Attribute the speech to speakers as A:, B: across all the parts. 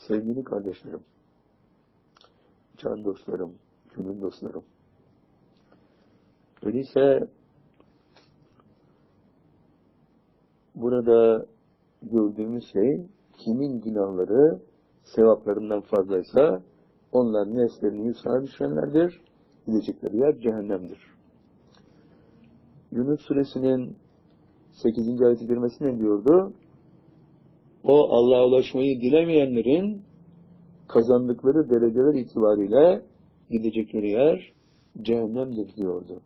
A: Sevgili kardeşlerim, can dostlarım, gönül dostlarım. Öyleyse burada gördüğümüz şey, kimin günahları sevaplarından fazlaysa onlar neslerini yusra düşenlerdir, gidecekleri yer cehennemdir. Yunus suresinin 8. ayet-i kerimesi ne diyordu? O Allah'a ulaşmayı dilemeyenlerin kazandıkları dereceler itibariyle gidecekleri yer cehennemdir diyordu.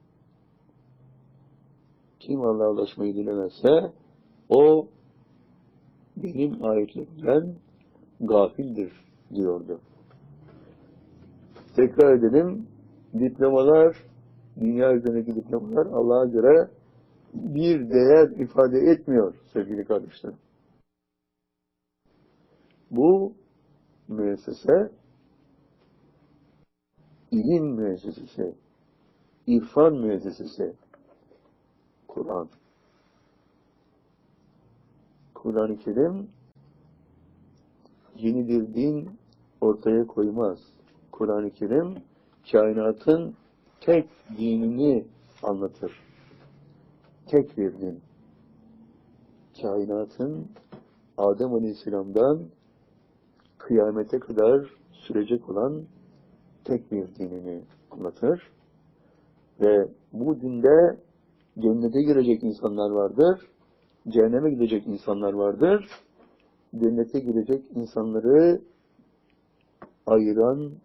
A: Kim Allah'a ulaşmayı dilemezse o benim ayetlerimden gafildir diyordu. Tekrar edelim, diplomalar, dünya üzerindeki diplomalar Allah'a göre bir değer ifade etmiyor sevgili kardeşlerim. Bu müessese, ilim müessesesi, irfan müessesesi, Kur'an. Kur'an-ı Kerim yeni bir din ortaya koymaz. Kur'an-ı Kerim kainatın tek dinini anlatır. Tek bir din. Kainatın Adem Aleyhisselam'dan kıyamete kadar sürecek olan tek bir dinini anlatır. Ve bu dinde cennete girecek insanlar vardır, cehenneme gidecek insanlar vardır. Cennete girecek insanları ayıran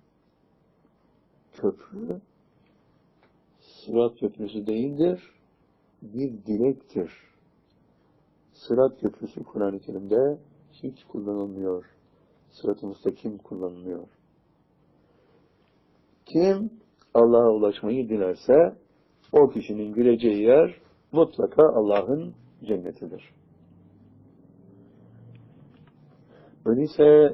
A: köprü, Sırat Köprüsü değildir, bir dilektir. Sırat Köprüsü Kur'an-ı Kerim'de hiç kullanılmıyor. Sırat-ı müstakim kullanılıyor. Kim Allah'a ulaşmayı dilerse o kişinin gireceği yer mutlaka Allah'ın cennetidir. Öyleyse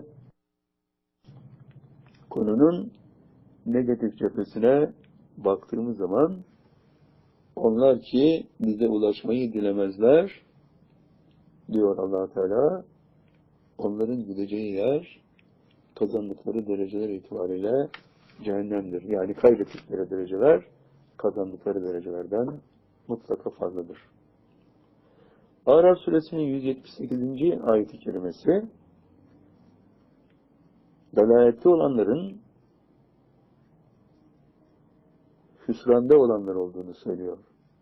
A: konunun negatif cephesine baktığımız zaman onlar ki bize ulaşmayı dilemezler diyor Allah Teala, onların gideceği yer kazandıkları dereceler itibariyle cehennemdir. Yani kaybettikleri dereceler kazandıkları derecelerden mutlaka fazladır. Araf suresinin 178. ayet-i kerimesi dalalette olanların hüsranda olanlar olduğunu söylüyor.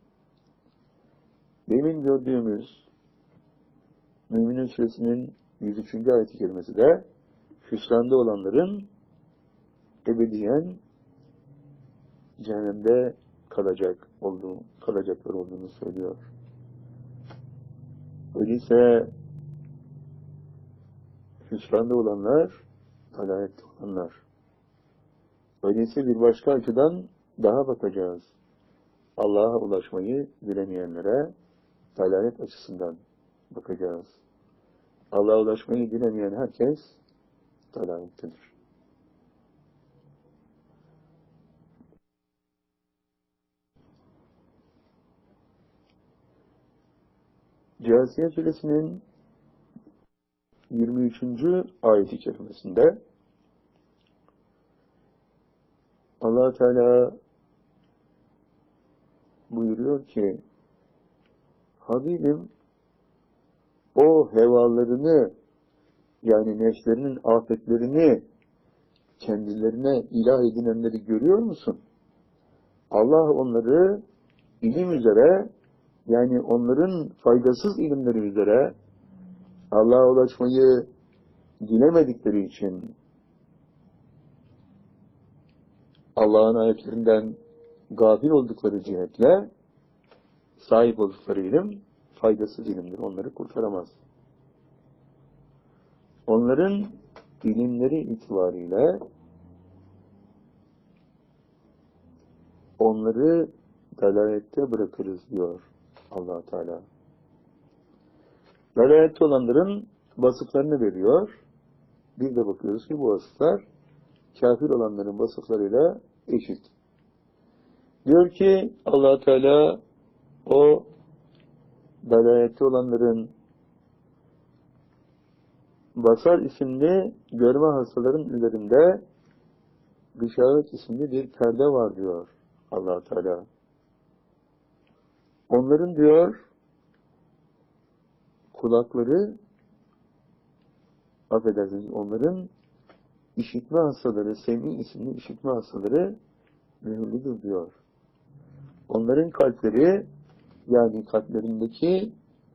A: Demin gördüğümüz Müminun suresinin 103. ayet-i kerimesi de hüsranda olanların ebediyen cehennemde kalacaklar olduğunu söylüyor. Öyleyse hüsranda olanlar, dalalette olanlar. Öyleyse bir başka açıdan daha bakacağız. Allah'a ulaşmayı dilemeyenlere dalalet açısından bakacağız. Allah'a ulaşmayı dilemeyen herkes dalalettedir. Câsiye suresinin 23. ayet-i kerimesinde Allah Teala buyuruyor ki, Habibim, o hevalarını, yani nefslerinin afetlerini kendilerine ilah edinenleri görüyor musun? Allah onları ilim üzere, yani onların faydasız ilimleri üzere Allah'a ulaşmayı dilemedikleri için Allah'ın ayetlerinden gafil oldukları cihetle sahip oldukları ilim faydasız ilimdir. Onları kurtaramaz. Onların ilimleri itibariyle onları dalalette bırakırız diyor Allah Teala. Dalalette olanların vasıflarını veriyor. Bir de bakıyoruz ki bu vasıflar kafir olanların vasıflarıyla eşit. Diyor ki Allah Teala o dalalette olanların Basar isimli görme hastaların üzerinde gışavet isimli bir perde var diyor Allah Teala. Onların diyor kulakları, affedersiniz, onların işitme hastaları, semi isimli işitme hastaları mühürlüdür diyor. Onların kalpleri, yani kalplerindeki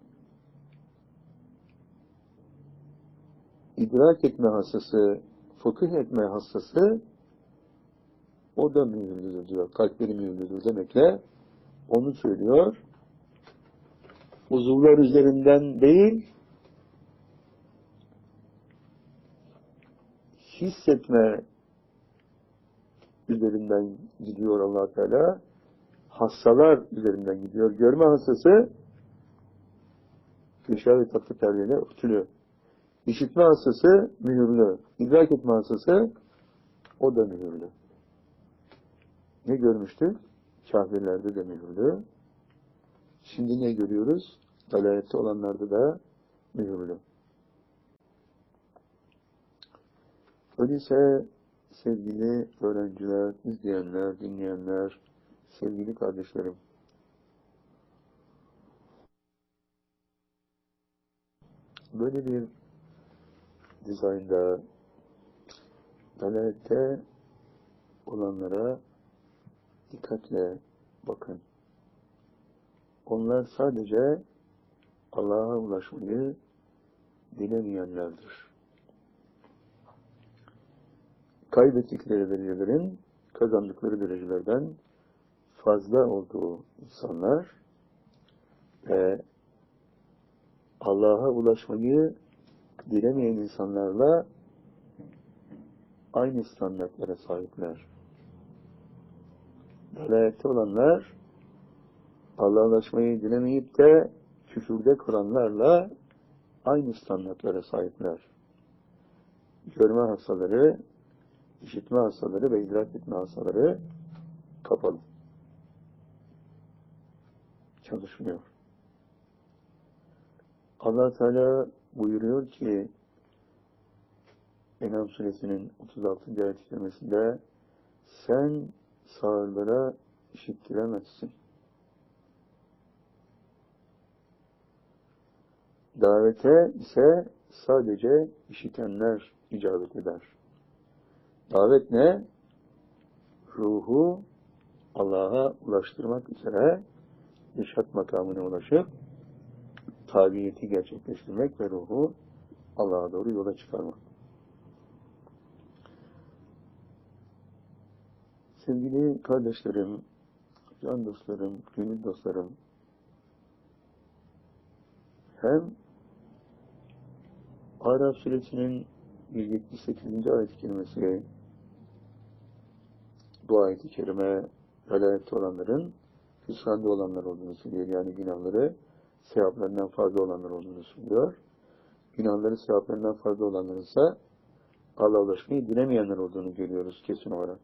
A: idrak etme hastası, fıkıh etme hastası, o da mühürlüdür diyor. Kalpleri mühürlüdür demekle onu söylüyor. Uzuvlar üzerinden değil, hissetme üzerinden gidiyor Allah Teala. Hastalar üzerinden gidiyor. Görme hastası gışa ve tatlı perdeyle örtülü. İşitme hastası mühürlü. İdrak etme hastası o da mühürlü. Ne görmüştük? Kafirlerde de mühürlü. Şimdi ne görüyoruz? Dalalette olanlarda da mühürlü. Öyleyse sevgili öğrenciler, izleyenler, dinleyenler, sevgili kardeşlerim, böyle bir dizaynda dalalette olanlara dikkatle bakın. Onlar sadece Allah'a ulaşmayı dilemeyenlerdir. Kaybettikleri derecelerin kazandıkları derecelerden fazla olduğu insanlar ve Allah'a ulaşmayı dilemeyen insanlarla aynı standartlara sahipler. Dalalette olanlar Allah'a ulaşmayı dilemeyip de küfürde kılanlarla aynı standartlara sahipler. Görme hastaları, işitme hastaları ve idrak etme hastaları kapalı. Çalışmıyor. Allah Teala buyuruyor ki En'am suresinin 36. ayet-i kerimesinde sen sağırlara işittiremezsin. Davete ise sadece işitenler icabet eder. Davet ne? Ruhu Allah'a ulaştırmak üzere irşat makamına ulaşıp tabiyeti gerçekleştirmek ve ruhu Allah'a doğru yola çıkarmak. Sevgili kardeşlerim, can dostlarım, gönül dostlarım, hem Araf suresinin 178. ayet-i kerimesi bu ayet-i kerime dalalette olanların hüsranda olanlar olduğunu söylüyor. Yani günahları sevaplarından fazla olanlar olduğunu söylüyor. Günahları sevaplarından fazla olanların ise Allah'a ulaşmayı dilemeyenler olduğunu görüyoruz kesin olarak.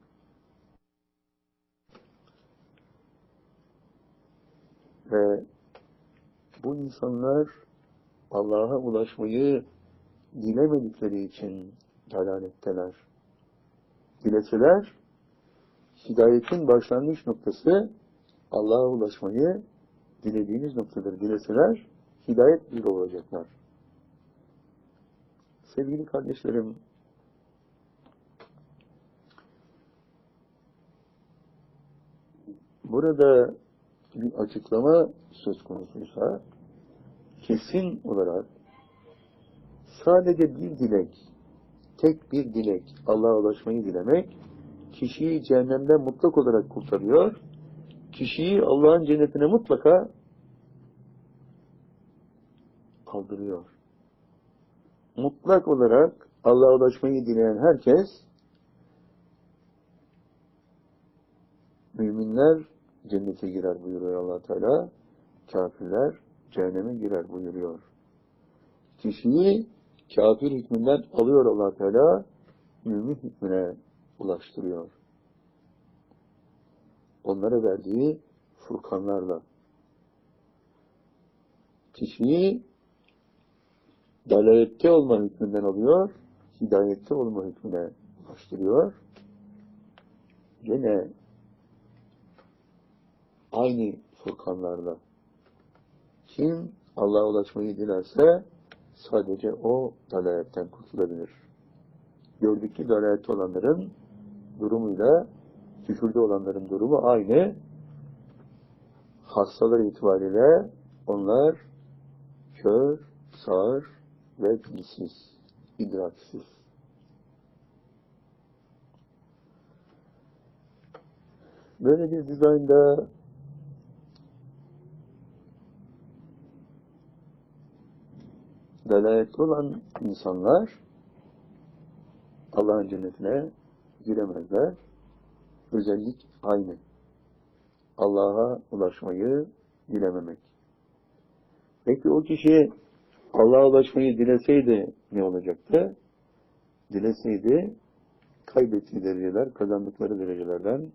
A: Ve bu insanlar Allah'a ulaşmayı dilemedikleri için dalaletteler. Dileseler, hidayetin başlangıç noktası Allah'a ulaşmayı dilediğiniz noktadır. Dileseler, hidayet üzere olacaklar. Sevgili kardeşlerim, burada bir açıklama söz konusuysa, kesin olarak sadece bir dilek, tek bir dilek, Allah'a ulaşmayı dilemek, kişiyi cehennemden mutlak olarak kurtarıyor, kişiyi Allah'ın cennetine mutlaka kaldırıyor. Mutlak olarak Allah'a ulaşmayı dileyen herkes, müminler cennete girer buyuruyor Allah Teala, kafirler cehenneme girer buyuruyor. Kişiyi kafir hükmünden alıyor Allah Teala, mümin hükmüne ulaştırıyor. Onlara verdiği furkanlarla. Kişiyi dalalette olma hükmünden alıyor, hidayette olma hükmüne açtırıyor. Gene aynı Furkanlarla. Kim Allah'a ulaşmayı dilerse sadece o dalaletten kurtulabilir. Gördük ki dalalette olanların durumuyla küfürde olanların durumu aynı. Hastalar itibariyle onlar kör, sağır ve dilsiz, idraksiz. Böyle bir dizaynda dalaletli olan insanlar Allah'ın cennetine giremezler. Özellik aynı. Allah'a ulaşmayı dilememek. Peki o kişi Allah'a ulaşmayı dileseydi ne olacaktı? Dileseydi kaybettiği dereceler, kazandıkları derecelerden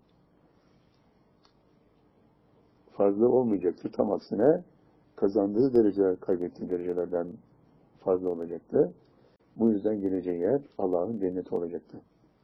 A: fazla olmayacaktı. Tam aksine kazandığı dereceler, kaybettiği derecelerden fazla olacaktı. Bu yüzden geleceği yer Allah'ın cenneti olacaktı.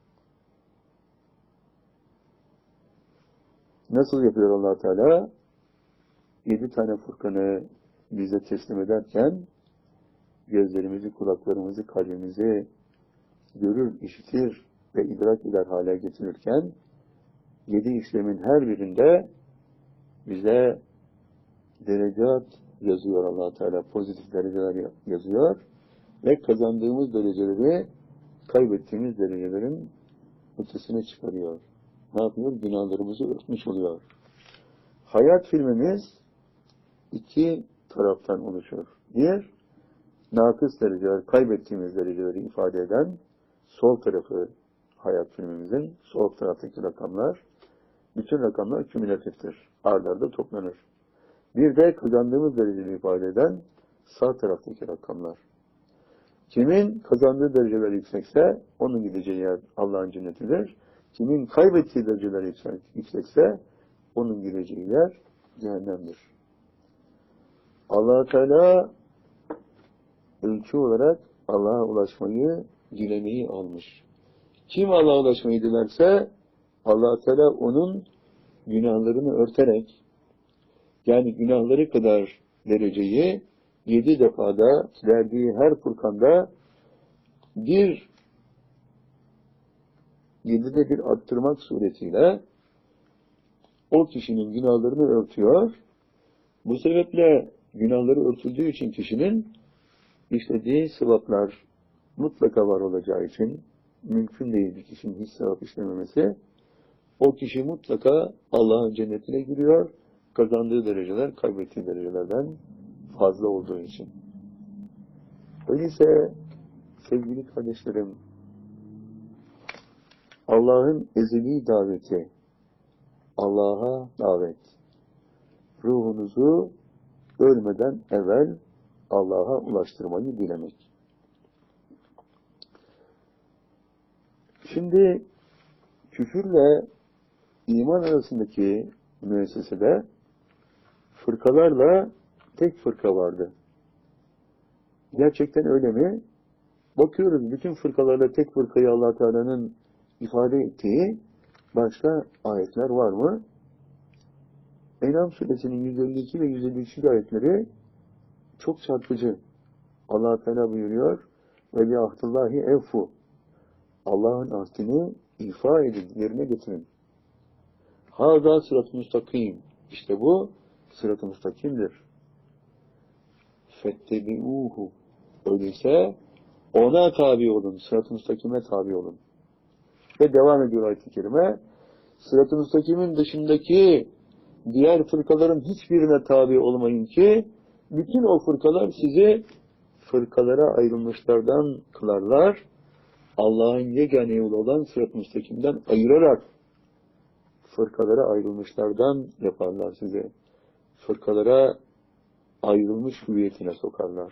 A: Nasıl yapıyor Allah Teala? 7 tane Furkan'ı bize teslim ederken gözlerimizi, kulaklarımızı, kalbimizi görür, işitir ve idrak eder hale getirirken 7 işlemin her birinde bize derecat yazıyor Allah Teala, pozitif dereceler yazıyor ve kazandığımız dereceleri kaybettiğimiz derecelerin ötesine çıkarıyor. Ne yapıyor? Günahlarımızı örtmüş oluyor. Hayat filmimiz 2 taraftan oluşur. Bir, nakıs dereceler, kaybettiğimiz dereceleri ifade eden sol tarafı hayat filmimizin, sol taraftaki rakamlar, bütün rakamlar kümülatiftir. Ard arda toplanır. Bir de kazandığımız dereceleri ifade eden sağ taraftaki rakamlar. Kimin kazandığı dereceler yüksekse onun gideceği yer Allah'ın cennetidir. Kimin kaybettiği dereceler yüksekse onun gideceği yer cehennemdir. Allah Teala ölçü olarak Allah'a ulaşmayı, dilemeyi almış. Kim Allah'a ulaşmayı dilerse Allah Teala onun günahlarını örterek, yani günahları kadar dereceyi 7 defada verdiği her Furkan'da 7'de bir arttırmak suretiyle o kişinin günahlarını örtüyor. Bu sebeple günahları örtüldüğü için kişinin işlediği sevaplar mutlaka var olacağı için mümkün değil bir kişinin hiç sevap işlememesi. O kişi mutlaka Allah'ın cennetine giriyor. Kazandığı dereceler kaybettiği derecelerden fazla olduğu için. Öyleyse sevgili kardeşlerim, Allah'ın ezeli daveti, Allah'a davet, ruhunuzu ölmeden evvel Allah'a ulaştırmayı dilemek. Şimdi küfürle iman arasındaki müessesede fırkalarla tek fırka vardı. Gerçekten öyle mi? Bakıyoruz bütün fırkalarla tek fırkayı Allah Teala'nın ifade ettiği başka ayetler var mı? En'am suresinin 152 ve 153. ayetleri çok çarpıcı. Allah Teala buyuruyor ve bi ahdillahi evfu. Allah'ın ahdini ifa edin, yerine getirin. Hâzâ sırat-ı müstakim. İşte bu sırat-ı müstakimdir. Fettebi'ûhu. Öyleyse ona tabi olun, sırat-ı müstakime tabi olun. Ve devam ediyor ayet-i kerime. Sırat-ı müstakimin dışındaki diğer fırkaların hiçbirine tabi olmayın ki bütün o fırkalar sizi fırkalara ayrılmışlardan kılarlar. Allah'ın yegane yolu olan sırat-ı müstakimden ayırarak fırkalara ayrılmışlardan yaparlar sizi. Fırkalara ayrılmış hüviyetine sokarlar.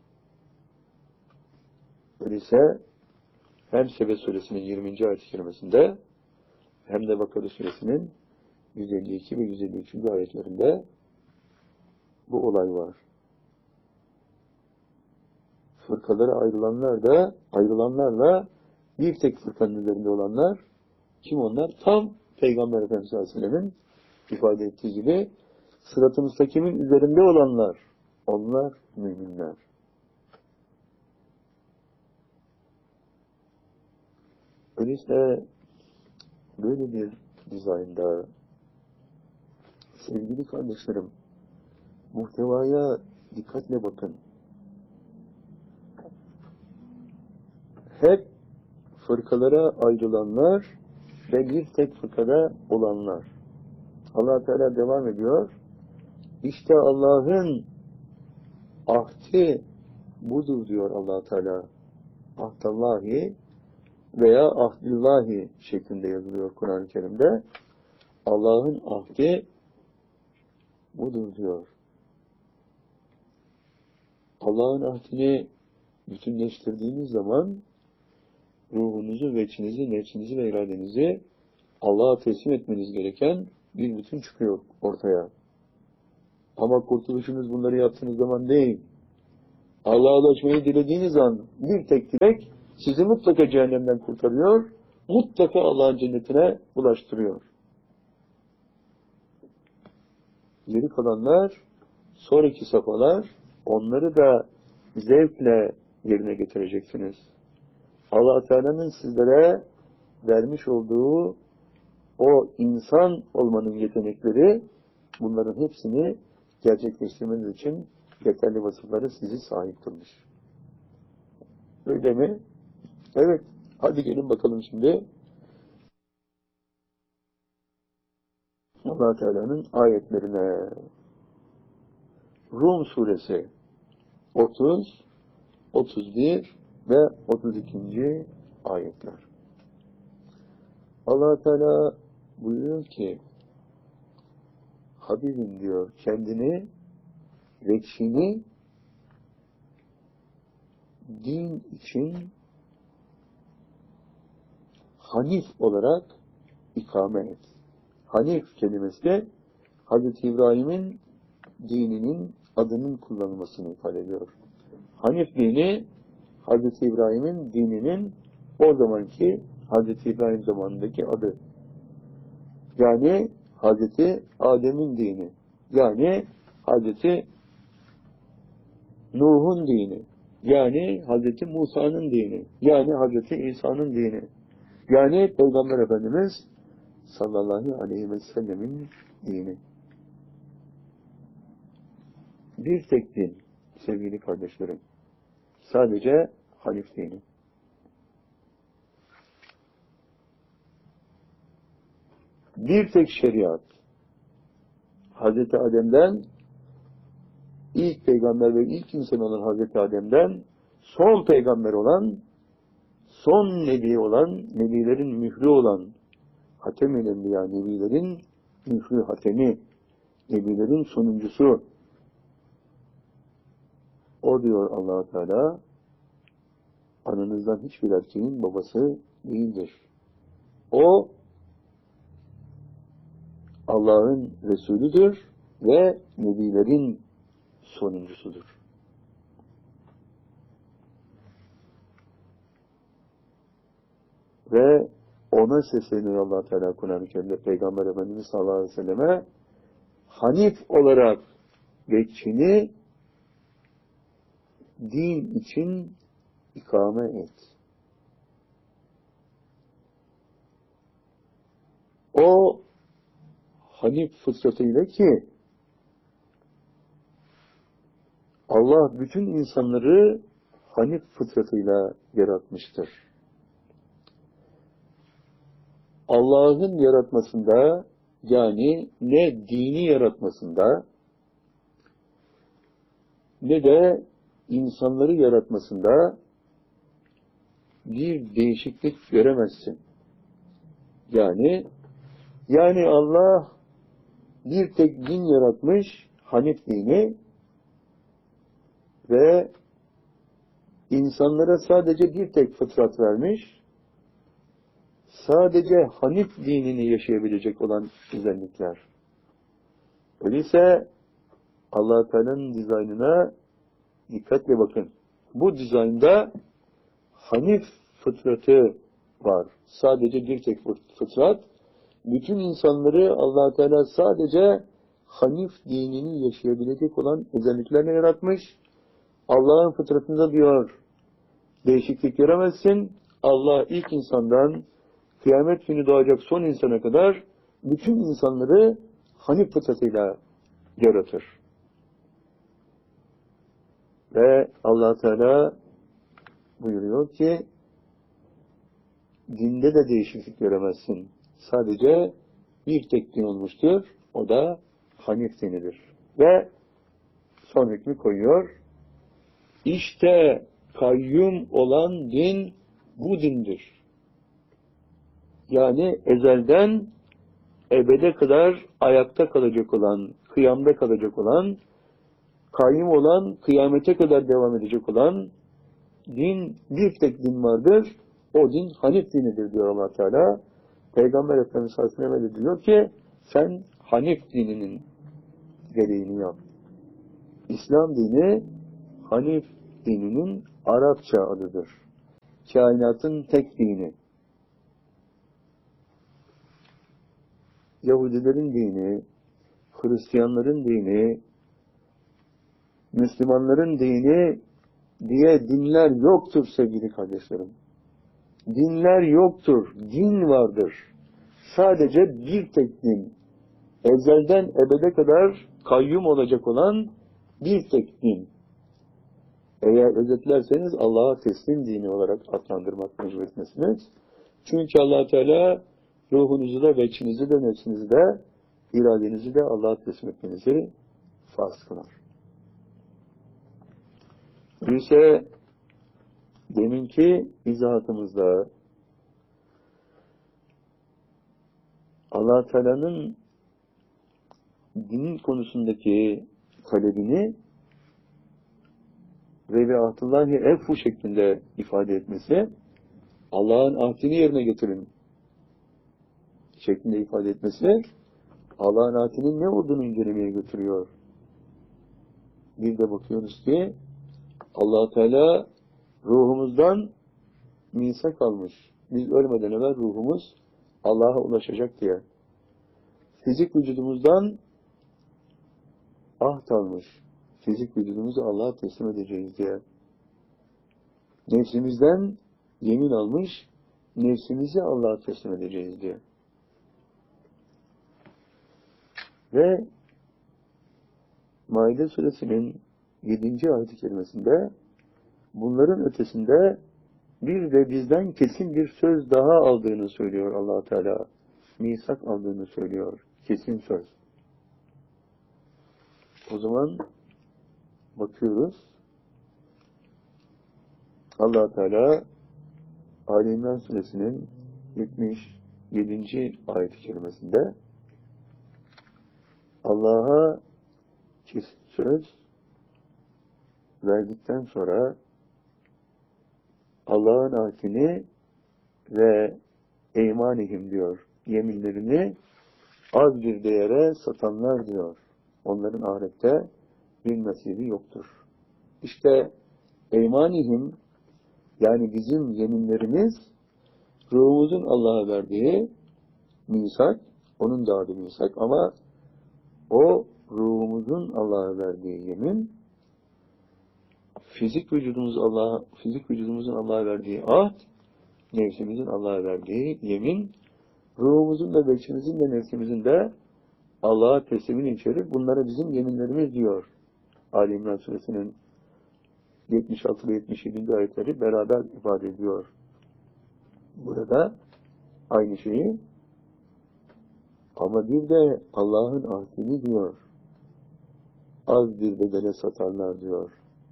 A: Öyleyse hem Sebe suresinin 20. ayet-i kerimesinde hem de Bakara suresinin 152 ve 153. ayetlerinde bu olay var. fırkalara ayrılanlarla bir tek fırkanın üzerinde olanlar kim onlar? Tam Peygamber Efendimiz Aleyhisselam'ın ifade ettiği gibi sırat-ı müstakimin üzerinde olanlar. Onlar müminler. Öyleyse böyle bir dizaynda sevgili kardeşlerim muhtevaya dikkatle bakın. Hep fırkalara ayrılanlar ve bir tek fırkada olanlar. Allah Teala devam ediyor. İşte Allah'ın ahdi budur diyor Allah Teala. Ahdallahi veya ahdillahi şeklinde yazılıyor Kur'an-ı Kerim'de. Allah'ın ahdi budur diyor. Allah'ın ahdini bütünleştirdiğiniz zaman ruhunuzu, veçinizi, nefsinizi ve iradenizi Allah'a teslim etmeniz gereken bir bütün çıkıyor ortaya. Ama kurtuluşunuz bunları yaptığınız zaman değil. Allah'a ulaşmayı dilediğiniz an bir tek dilek sizi mutlaka cehennemden kurtarıyor, mutlaka Allah'ın cennetine ulaştırıyor. Geri kalanlar, sonraki safhalar, onları da zevkle yerine getireceksiniz. Allah Teala'nın sizlere vermiş olduğu o insan olmanın yetenekleri, bunların hepsini gerçekleştirmeniz için yeterli vasıfları sizi sahip kılmış. Öyle mi? Evet. Hadi gelin bakalım şimdi. Allah Teala'nın ayetlerine. Rum suresi 30, 31 ve 32. ayetler. Allah Teala buyuruyor ki Habibim diyor kendini vekşini din için Hanif olarak ikame et. Hanif kelimesi Hazreti İbrahim'in dininin adının kullanılmasını ifade ediyor. Hanif dini Hazreti İbrahim'in dininin o zamanki Hazreti İbrahim zamanındaki adı. Yani Hazreti Adem'in dini. Yani Hazreti Nuh'un dini. Yani Hazreti Musa'nın dini. Yani Hazreti İsa'nın dini. Yani Peygamber Efendimiz sallallahu aleyhi ve sellemin dini. Bir tek din sevgili kardeşlerim. Sadece Hanif dini. Bir tek şeriat. Hazreti Adem'den ilk peygamber ve ilk insan olan Hazreti Adem'den son peygamber olan, son nebi olan, nebilerin mührü olan Hatem-i Enbiya, nebilerin mührü hatemi, nebilerin sonuncusu. O diyor Allah Teala, ananızdan hiçbir erkeğin babası değildir. O Allah'ın Resulüdür ve nebilerin sonuncusudur. Ve ona sesleniyor Allah Teala Kur'an-ı Kerim'de Peygamber Efendimiz sallallahu aleyhi ve selleme Hanif olarak geçini din için ikame et. O Hanif fıtratıyla ki Allah bütün insanları Hanif fıtratıyla yaratmıştır. Allah'ın yaratmasında yani ne dini yaratmasında ne de insanları yaratmasında bir değişiklik göremezsin. Yani Allah bir tek din yaratmış, Hanif dini ve insanlara sadece bir tek fıtrat vermiş, sadece Hanif dinini yaşayabilecek olan özellikler. Öyleyse Allah Teala'nın dizaynına dikkatle bakın. bu dizaynda Hanif fıtratı var. Sadece bir tek fıtrat. Bütün insanları Allah Teala sadece Hanif dinini yaşayabilecek olan özelliklerle yaratmış. Allah'ın fıtratında diyor, değişiklik göremezsin. Allah ilk insandan kıyamet günü doğacak son insana kadar bütün insanları Hanif fıtratıyla yaratır. Ve Allah Teala buyuruyor ki dinde de değişiklik göremezsin. Sadece bir tek din olmuştur. O da Hanif dinidir. Ve son hükmü koyuyor. İşte kayyum olan din bu dindir. Yani ezelden ebede kadar ayakta kalacak olan, kıyamda kalacak olan, kayyum olan, kıyamete kadar devam edecek olan din, bir tek din vardır. O din Hanif dinidir diyor Allah Teala. Peygamber Efendimiz Aleyhisselam diyor ki sen Hanif dininin gereğini yap. İslam dini Hanif dininin Arapça adıdır. Kainatın tek dini. Yahudilerin dini, Hristiyanların dini, Müslümanların dini diye dinler yoktur sevgili kardeşlerim. Dinler yoktur, din vardır. Sadece bir tek din. Ezelden ebede kadar kayyum olacak olan bir tek din. Eğer özetlerseniz Allah'a teslim dini olarak adlandırmak mecburiyetindesiniz. Çünkü Allah Teala ruhunuzu da, veçinizi de, nefsinizi de, iradenizi de Allah'a teslim etmenizi farz kılar. İşte deminki izahatımızda Allah Teala'nın din konusundaki talebini ve bi'ahdillahi evfu şeklinde ifade etmesi, Allah'ın ahdini yerine getirin şeklinde ifade etmesi, Allah'ın ahdinin ne olduğunu incelemeye götürüyor. Bir de bakıyoruz ki Allah Teala ruhumuzdan misak almış. Biz ölmeden evvel ruhumuz Allah'a ulaşacak diye. Fizik vücudumuzdan ahd almış. Fizik vücudumuzu Allah'a teslim edeceğiz diye. Nefsimizden yemin almış. Nefsimizi Allah'a teslim edeceğiz diye. Ve Maide suresinin 7. ayet-i kerimesinde bunların ötesinde bir de bizden kesin bir söz daha aldığını söylüyor Allah Teala. Misak aldığını söylüyor. Kesin söz. O zaman bakıyoruz. Allah Teala Ali İmran suresinin 77. ayet-i kerimesinde Allah'a kesin söz verdikten sonra Allah'ın ahdini ve eymanihim diyor. Yeminlerini az bir değere satanlar diyor. Onların ahirette bir nasibi yoktur. İşte eymanihim yani bizim yeminlerimiz ruhumuzun Allah'a verdiği misak, onun da adı misak ama o ruhumuzun Allah'a verdiği yemin, fizik vücudumuzun Allah'a verdiği ahd, nefsimizin Allah'a verdiği yemin, ruhumuzun da beçimizin de nefsimizin de Allah'a teslimini içerir. Bunlara bizim yeminlerimiz diyor. Ali İmran suresinin 76 ve 77. ayetleri beraber ifade ediyor. Burada aynı şeyi ama bir de Allah'ın ahdini diyor. Az bir bedele satarlar diyor.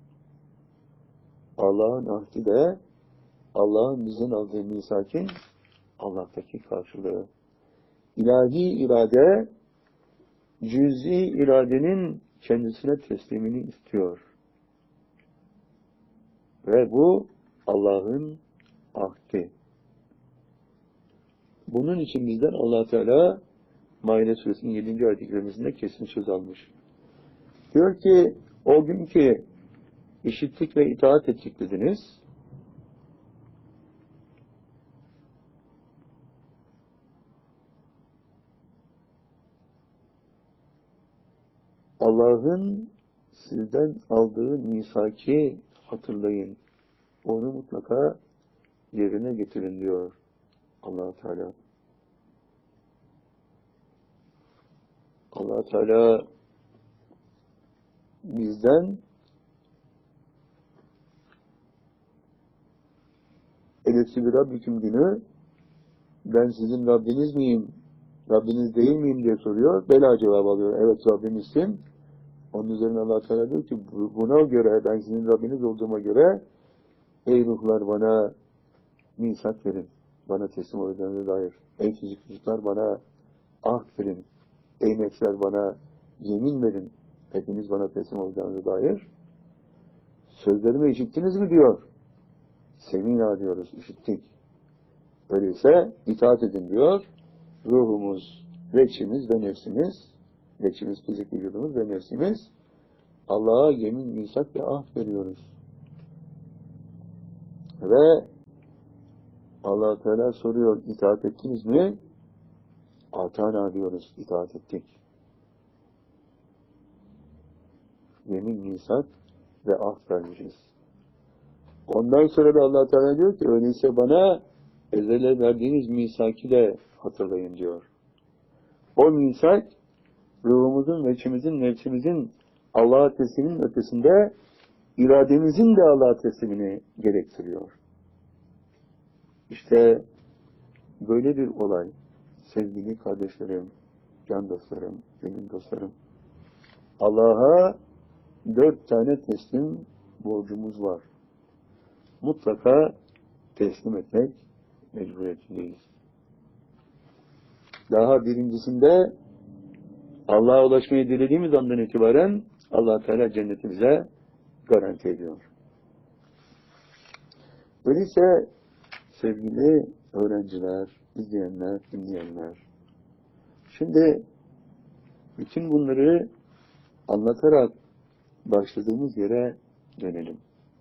A: Allah'ın ahdi de Allah'ın bizden aldığı misakin Allah'taki karşılığı. İlahi irade cüz'i iradenin kendisine teslimini istiyor. Ve bu Allah'ın ahdi. Bunun için bizden Allah Teala Maide suresinin 7. ayet-i kerimesinde kesin söz almış. Diyor ki o gün ki işittik ve itaat ettik dediniz. Allah'ın sizden aldığı misaki hatırlayın. Onu mutlaka yerine getirin diyor Allah Teala. Allah Teala bizden Elefsi bir Rabbiküm günü ben sizin Rabbiniz miyim? Rabbiniz değil miyim diye soruyor. Bela cevabı alıyor. Evet Rabbinizsin. Onun üzerine Allah Teala diyor ki buna göre ben sizin Rabbiniz olduğuma göre ey ruhlar bana misak verin. Bana teslim olacağınıza dair. Ey fizik vücutlar bana ahd verin. Ey nefsler bana yemin verin. Hepiniz bana teslim olacağınıza dair. Sözlerimi işittiniz mi diyor. Semina diyoruz, işittik. Öyleyse itaat edin diyor. Ruhumuz, veçimiz ve nefsimiz, veçimiz fizik vücudumuz ve nefsimiz Allah'a yemin, misak ve ahd veriyoruz. Ve Allah Teala soruyor, itaat ettiniz mi? Atana diyoruz, itaat ettik. Yemin, misak ve ahd vermişiz. Ondan sonra da Allah Teala diyor ki, öyleyse bana ezele verdiğiniz misaki de hatırlayın diyor. O misak, ruhumuzun, veçimizin, nefsimizin Allah'a teslimin ötesinde, irademizin de Allah'a teslimini gerektiriyor. İşte böyle bir olay, sevgili kardeşlerim, can dostlarım, benim dostlarım. Allah'a 4 tane teslim borcumuz var. Mutlaka teslim etmek mecburiyetindeyiz. Daha birincisinde Allah'a ulaşmayı dilediğimiz andan itibaren Allah Teala cennetimize garanti ediyor. Öyleyse sevgili öğrenciler, izleyenler, dinleyenler, şimdi bütün bunları anlatarak başladığımız yere dönelim.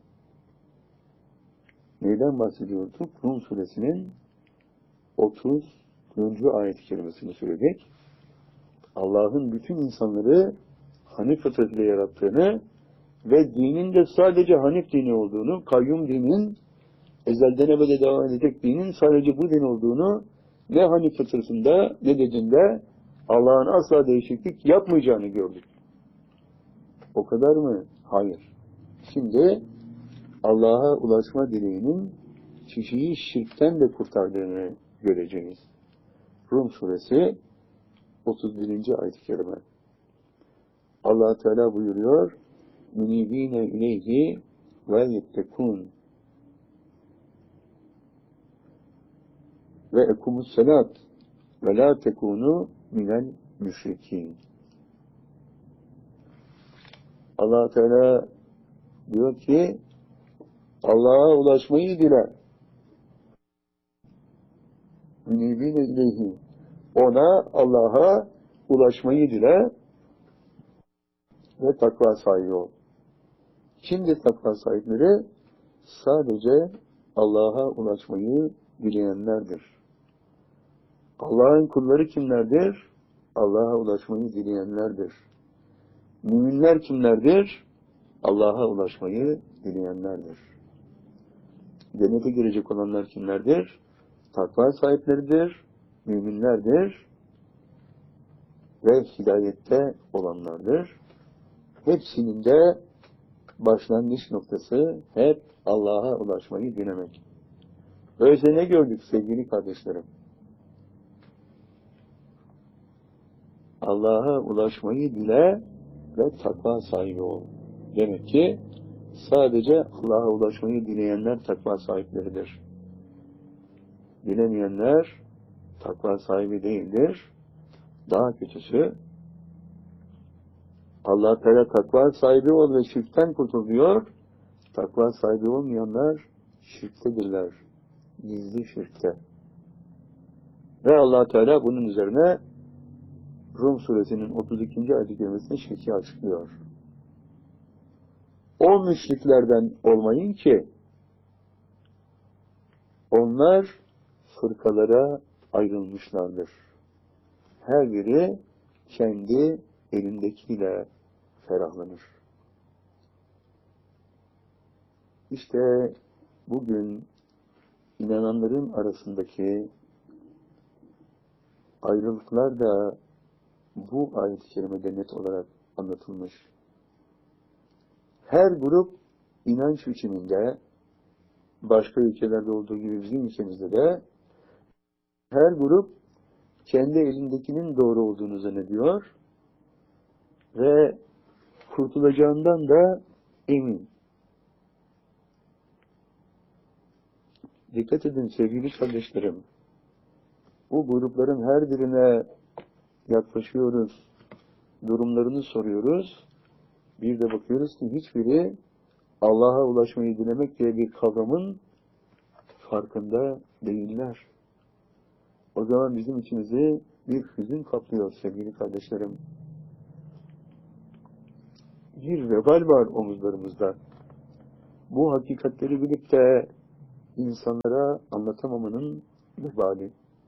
A: Neyden bahsediyorduk? Rum suresinin 30. ayet-i kerimesini söyledik. Allah'ın bütün insanları Hanif fıtratıyla yarattığını ve dinin de sadece Hanif dini olduğunu, kayyum dinin, ezelden ebede devam edecek dinin sadece bu din olduğunu, ne Hanif fıtratında ne dediğinde Allah'ın asla değişiklik yapmayacağını gördük. O kadar mı? Hayır. Şimdi Allah'a ulaşma dileğinin kişiyi şirkten de kurtardığını göreceğiz. Rum suresi 31. ayet-i kerime. Allah Teala buyuruyor: "Munibine ileyhi ve yettekun ve ekumus salat ve la tekunu minel müşrikin." Allah Teala diyor ki Allah'a ulaşmayı dile. Munibine ileyhi, ona, Allah'a ulaşmayı dile ve takva sahibi ol. Kimdir takva sahipleri? Sadece Allah'a ulaşmayı dileyenlerdir. Allah'ın kulları kimlerdir? Allah'a ulaşmayı dileyenlerdir. Müminler kimlerdir? Allah'a ulaşmayı dileyenlerdir. Cennete girecek olanlar kimlerdir? Takva sahipleridir, müminlerdir ve hidayette olanlardır. Hepsinin de başlangıç noktası hep Allah'a ulaşmayı dilemek. Öyleyse ne gördük sevgili kardeşlerim? Allah'a ulaşmayı dile ve takva sahibi ol. Demek ki sadece Allah'a ulaşmayı dileyenler takva sahipleridir. Dilemeyenler takva sahibi değildir. Daha kötüsü, Allah Teala takva sahibi ol ve şirkten kurtul diyor. Takva sahibi olmayanlar şirktedirler. Gizli şirkte. Ve Allah Teala bunun üzerine Rum suresinin 32. ayet-i kerimesinde şirki açıklıyor. O o müşriklerden olmayın ki onlar fırkalara ayrılmışlardır. Her biri kendi elindekiyle ferahlanır. İşte bugün inananların arasındaki ayrılıklar da bu ayet-i kerimede net olarak anlatılmış. Her grup inanç biçiminde, başka ülkelerde olduğu gibi bizim ülkemizde de her grup kendi elindekinin doğru olduğunu zannediyor ve kurtulacağından da emin. Dikkat edin sevgili kardeşlerim. Bu grupların her birine yaklaşıyoruz, durumlarını soruyoruz. Bir de bakıyoruz ki hiçbiri Allah'a ulaşmayı dilemek diye bir kavramın farkında değiller. O zaman bizim içimizi bir hüzün kaplıyor sevgili kardeşlerim. Bir vebal var omuzlarımızda. Bu hakikatleri bilip de insanlara anlatamamanın vebali.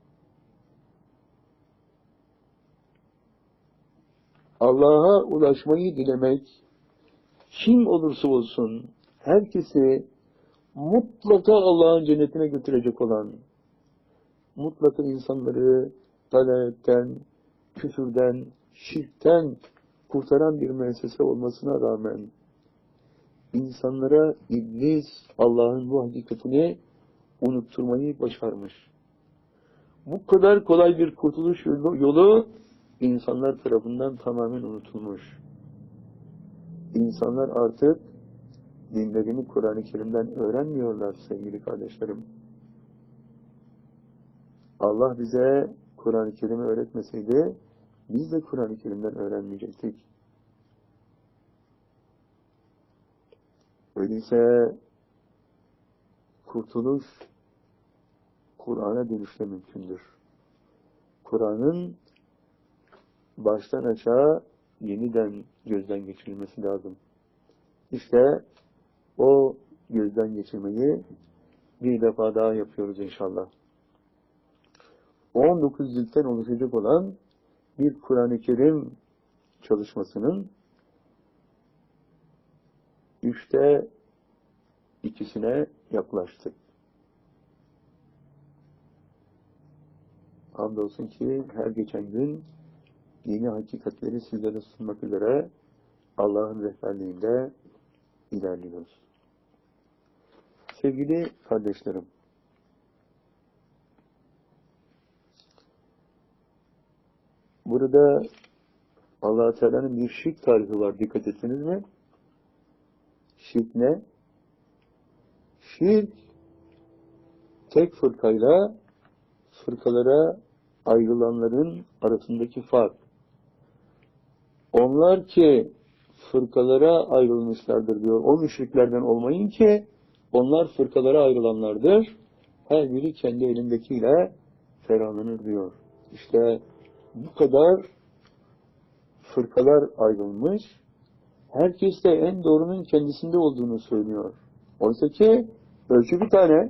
A: Allah'a ulaşmayı dilemek, kim olursa olsun, herkesi mutlaka Allah'ın cennetine götürecek olan, mutlaka insanları dalaletten, küfürden, şirkten kurtaran bir müessese olmasına rağmen, insanlara iblis Allah'ın bu hakikatini unutturmayı başarmış. Bu kadar kolay bir kurtuluş yolu insanlar tarafından tamamen unutulmuş. İnsanlar artık dinlerini Kur'an-ı Kerim'den öğrenmiyorlar sevgili kardeşlerim. Allah bize Kur'an-ı Kerim'i öğretmeseydi biz de Kur'an-ı Kerim'den öğrenmeyecektik. Öyleyse kurtuluş Kur'an'a dönüşle mümkündür. Kur'an'ın baştan aşağı yeniden gözden geçirilmesi lazım. İşte o gözden geçirmeyi bir defa daha yapıyoruz inşallah. 19 ciltten oluşacak olan bir Kur'an-ı Kerim çalışmasının 2/3'üne yaklaştık. Hamdolsun ki her geçen gün yeni hakikatleri sizlere sunmak üzere Allah'ın rehberliğinde ilerliyoruz. Sevgili kardeşlerim, burada Allah-u Teala'nın bir şirk tarifi var. Dikkat ettiniz mi? Şirk ne? Şirk tek fırkayla fırkalara ayrılanların arasındaki fark. Onlar ki fırkalara ayrılmışlardır diyor. O müşriklerden olmayın ki onlar fırkalara ayrılanlardır. Her biri kendi elindekiyle ferahlanır diyor. İşte bu kadar fırkalar ayrılmış. Herkes de en doğrunun kendisinde olduğunu söylüyor. Oysa ki ölçü bir tane.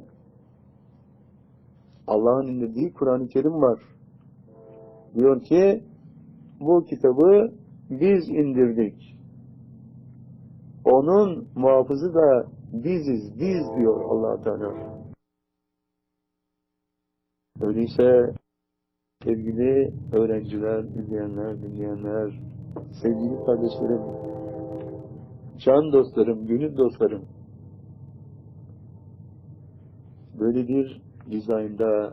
A: Allah'ın indirdiği Kur'an-ı Kerim var. Diyor ki bu kitabı biz indirdik. Onun muhafızı da biziz, biz diyor Allah Teala. Öyleyse sevgili öğrenciler, izleyenler, dinleyenler, sevgili kardeşlerim, can dostlarım, gönül dostlarım, böyle bir dizaynda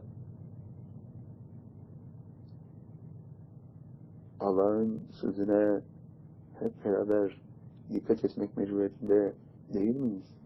A: Allah'ın sözüne hep beraber dikkat etmek mecburiyetinde değil miyiz?